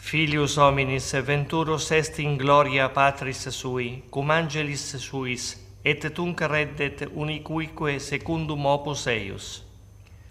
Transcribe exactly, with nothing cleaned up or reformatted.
Filius hominis venturus est in gloria Patris sui, cum angelis suis, et tunc reddet unicuique secundum opus eius.